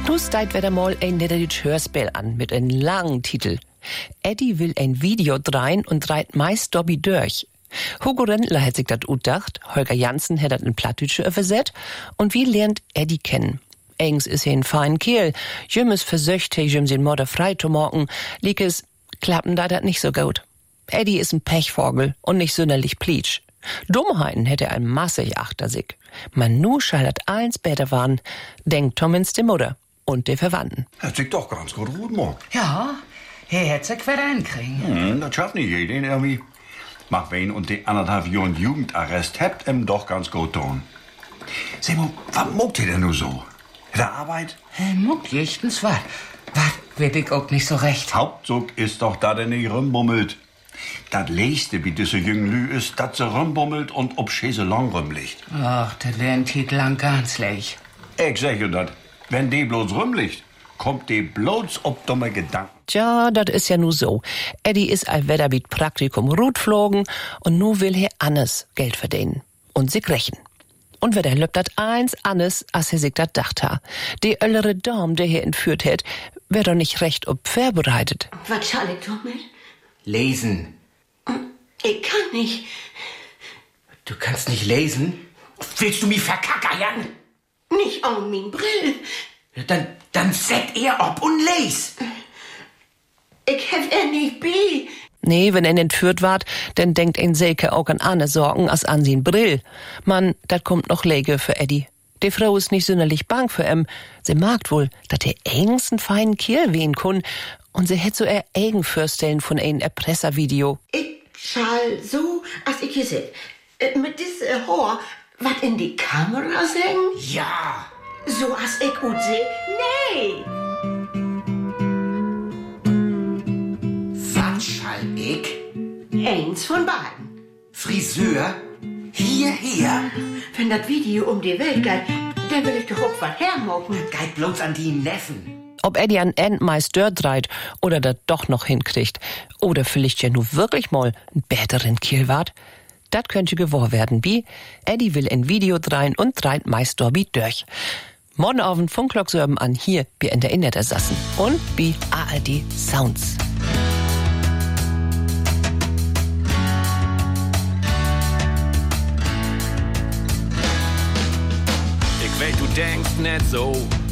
Du steigt wieder mal ein niedriges Hörspiel an mit einem langen Titel. Eddie will ein Video drehen und dreht meist Dobby durch. Hugo Rendler hat sich das utdacht, Holger Janssen hat das in Plattdütsche übersetzt und wie lernt Eddie kennen. Eigens ist er ein fein Kerl, jüm is versöcht, jüm sin Mutter frei zu morgen, lieg es, klappen da dat nicht so gut. Eddie ist ein Pechvogel und nicht sonderlich pleatsch. Dummheiten hätte er massig achter sich. Man nu schallert eins besser waren, denkt Tommins die Mutter und die Verwandten. Hat sich doch ganz gut ruht, Mann. Ja, er hätt sich wieder hinkriegen. Das schafft nicht jeder irgendwie. Mach wen und die 1,5 Jahren Jugendarrest habt ihm doch ganz gut tun. Sag mal, was mogt ihr denn nur so? Der Arbeit? Muck jechtens was. Was weet ich auch nicht so recht. Hauptzug ist doch, da der nicht rumbummelt. Das Leiste, wie diese jungen Lü ist, dass sie rumbummelt und ob Schäselong rumliegt. Ach, das wär ein Titel lang ganz leicht. Ich sag dir dat, wenn die bloß rumliegt, kommt die bloß ob dumme Gedanken. Tja, das ist ja nu so. Eddie ist all wieder mit Praktikum rutflogen und nu will er Annes Geld verdienen und sich rächen. Und wer der löbt dat eins Annes, als er sich dat dacht ha. Die öllere Dame, der hier entführt hat, wär doch nicht recht ob vorbereitet. Was soll ich damit? Lesen. Ich kann nicht. Du kannst nicht lesen? Willst du mich verkackern? Nicht an min Brill. Dann set er ob und les. Ich hab er nicht bei. Nee, wenn er entführt ward, dann denkt ein Säke auch an Anne Sorgen als an sin Brill. Mann, dat kommt noch Lege für Eddie. Die Frau ist nicht sonderlich bang für Sie mag wohl, dat er eigens einen feinen Kerl wehen kun und sie hätt so eigen vorstellen von ein Erpresservideo. Ich schall so, als ich hier sit. Mit dis Haar, wat in die Kamera sagen? Ja. So als ich gut seh? Nee. Was schall ich? Eins von beiden. Friseur? Hierher? Wenn das Video um die Welt geht, dann will ich doch auch was hermocken. Geht bloß an die Neffen. Ob Eddie an End meist dort dreht oder das doch noch hinkriegt. Oder vielleicht ja nur wirklich mal einen besseren Kiel wart. Das könnte gewahr werden, wie Eddie will ein Video drehen und dreht meist Dobby durch. Morgen Abend Funklockserben an hier bei in der Internet-Ersassen und bei ARD Sounds. Ich weiß, du denkst nicht so,